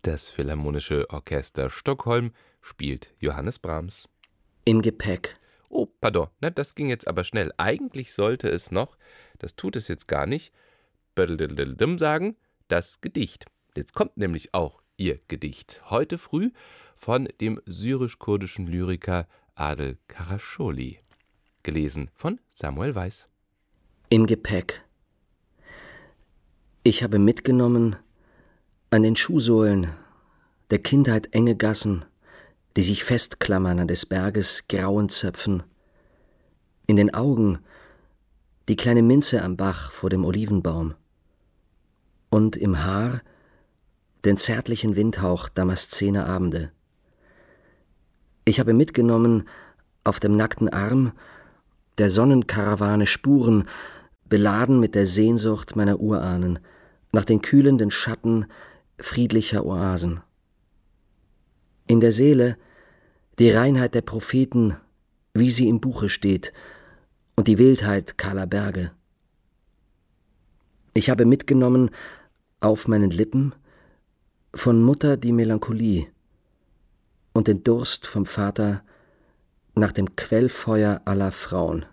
Das Philharmonische Orchester Stockholm spielt Johannes Brahms. Im Gepäck. Oh, pardon, das ging jetzt aber schnell. Eigentlich sollte es noch, das tut es jetzt gar nicht, sagen, das Gedicht. Jetzt kommt nämlich auch Ihr Gedicht. Heute früh von dem syrisch-kurdischen Lyriker Adel Karascholi. Gelesen von Samuel Weiß. Im Gepäck. Ich habe mitgenommen an den Schuhsohlen der Kindheit enge Gassen, die sich festklammern an des Berges grauen Zöpfen. In den Augen die kleine Minze am Bach vor dem Olivenbaum. Und im Haar den zärtlichen Windhauch damaszener Abende. Ich habe mitgenommen auf dem nackten Arm der Sonnenkarawane Spuren, beladen mit der Sehnsucht meiner Urahnen nach den kühlenden Schatten friedlicher Oasen. In der Seele die Reinheit der Propheten, wie sie im Buche steht, und die Wildheit kahler Berge. Ich habe mitgenommen auf meinen Lippen von Mutter die Melancholie und den Durst vom Vater nach dem Quellfeuer aller Frauen.